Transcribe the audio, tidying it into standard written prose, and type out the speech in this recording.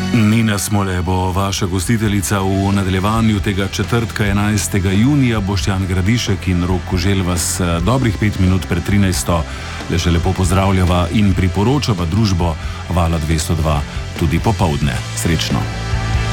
Nina Smole bo vaša gostiteljica v nadaljevanju tega četrtka 11. junija. Boštjan Gradišek in Rok Koželj vas dobrih 5 minut pred 13. le še lepo pozdravljava in priporočava družbo Vala 202 tudi popoldne. Srečno!